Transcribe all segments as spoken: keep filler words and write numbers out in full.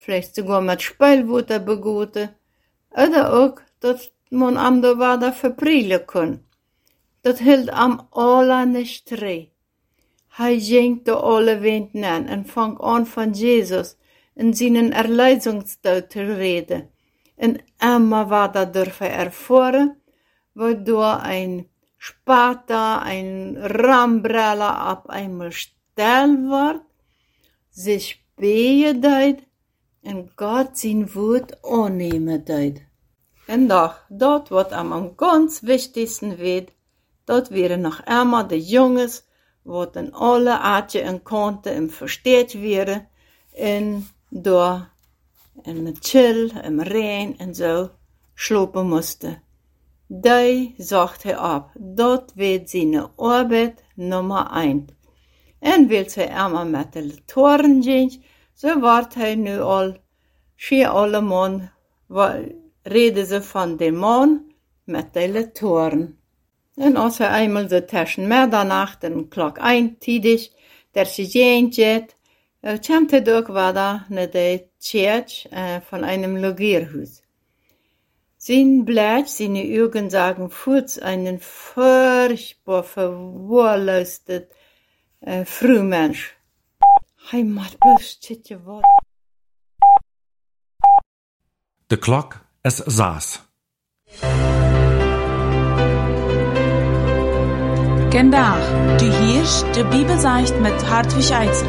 vielleicht sogar mit Spülwasser begoten, oder auch, dass man am da weiter verprielen kann. Das hielt am alle nicht rein. Hij ging de alle Winden an und fang an von Jesus in seinen Erlösungstod zu reden. Und immer weiter dürfen erfahren, wodurch ein Spater, ein Rambrella ab einmal still wird, sich behen deut und Gott sein Wort annehmen deut. Und doch, dort wird am ganz wichtigsten wird, dort wären noch immer die Jungs, wat in alle Arten en kanten en versteht werden, en door en met chill en regen en zo slopen moesten. Die zag hij ab, dat werd zijn arbeid nummer één. En wil hij eenmaal met de toren gaan, zo wordt hij nu al, schier alle man, reden ze van de man met de toren. En als hij eenmaal zo tussen middernacht en klok een tidig, der ze geen jet, komt hij ook weer naar de kerk uh, van een logierhuis. Zijn Blech, seine Augen sagen voort einen furchtbar verwahrloosted uh, Frühmensch. Hij macht bloß tje wat. De klok es saß. Gendag, du hierst de Bibelseicht mit Hartwig Eisen.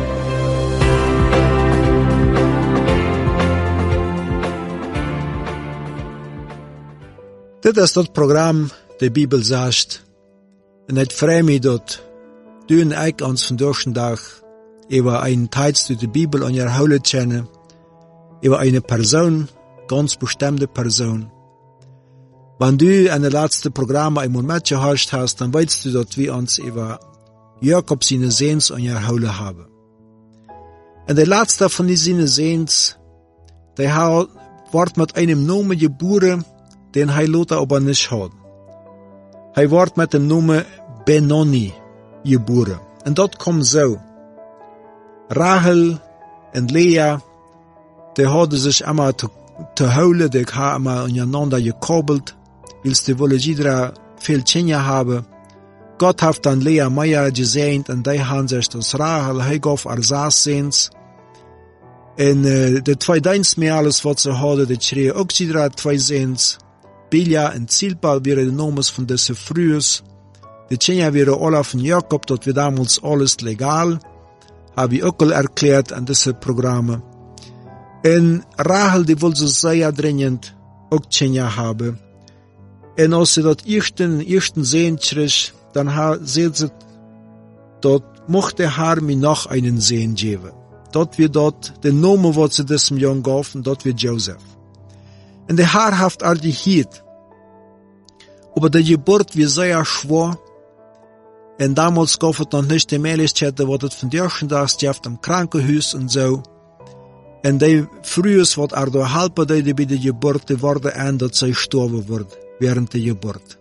Dit is dat program, de Bibelseicht. En het vreemd mij dat du en ik ons vandaag dag über einen Text uit de Bibel an je houden kennen, über eine Person, ganz bestimmte Person. Wenn du in den letzten Programmen einmal mitgehört hast, dann weißt du, dass wir uns über Jakob seine Sehns an ihr Haule haben. Und der letzte von diesen Sehns, der wird mit einem Namen geboren, den er Lothar aber nicht hat. Er wird mit dem Namen Benoni geboren. Und das kommt so. Rachel und Lea, die haben sich immer zu, zu Haule, die haben immer aneinander gekoppelt, weil sie wollen jeder viel Kinder haben. Gott hat dann Lea Meier gesehen, und die haben sich das Rachel, Hegof, Arsas sehens. Und äh, die zwei Dienstmädels, was sie hadden, die schreien auch jeder zwei sehens. Bilja und Zilpa wären die Nomen von diesen Frühes. Die Kinder wären alle von Jakob, das wir damals alles legal. Habe ich auch erklärt an diese Programme. Und Rachel, die wollte sehr dringend auch Kinder haben. Und als sie das ersten, ersten Sehen kriegt, dann sieht sie, dort mochte Haar mir noch einen Sehen geben. Dort wird dort, der Name, was sie diesem Jungen gab, und dort wird Joseph. Und der Haar hat all die Hiet. Aber die Geburt wird sehr schwer. Und damals gab es noch nicht die Möglichkeit, wo das von der ersten Tag schafft am Krankenhaus und so. Und die Frühes, was er da halten, die bei der Geburt, die wurde an, dass sie gestorben wird, während der Geburt.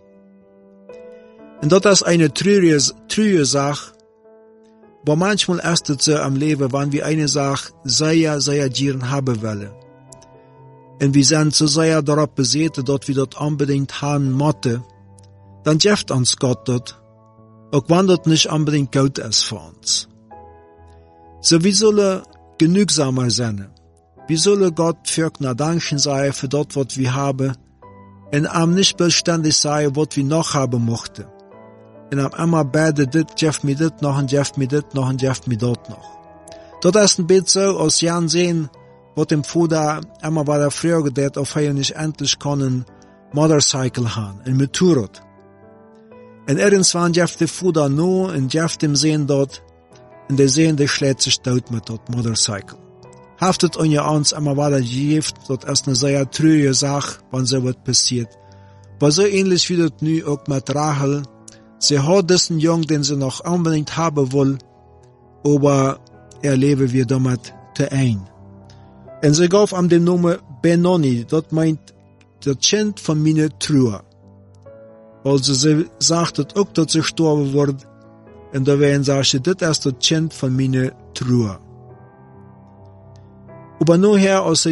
Und das ist eine traurige, traurige Sache, aber manchmal ist es so am Leben, wenn wir eine Sache sehr, sehr gern haben wollen. Und wir sind so sehr darauf beseelt, dass wir das unbedingt haben müssen, dann schafft uns Gott das, auch wenn das nicht unbedingt gut ist für uns. So, wir sollen genügsamer sein. Wir sollen Gott für Danken sein für das, was wir haben, und am nicht beständig sein, was wir noch haben möchten. Und am immer beide, dit geeft mir dit noch, und geeft mir dit noch, und geeft mir dort noch. Das ist ein bisschen so, als Jan sehen, was dem Vater immer bei der Frage gedacht, ob er nicht endlich können Motorcycle haben, ein Motorrad. Und irgendwann geeft der Vater nur, und geeft ihm sehen dort, und der sehen, der schlägt sich tot mit dort Motorcycle. Haftet an ihr uns immer weiter gegeben, das ist eine sehr traurige Sache, wenn so was passiert. Aber so ähnlich wie das nu auch mit Rachel. Sie hat diesen Jungen, den sie noch unbedingt haben will, aber er lebe wir damit zu ein. Und sie gab ihm den Namen Benoni, das meint der Kind von meiner Trauer. Also sie sagt auch, dass sie gestorben wird, und da werden sie sagen, das ist das Kind von meiner Trauer. Aber nachher, als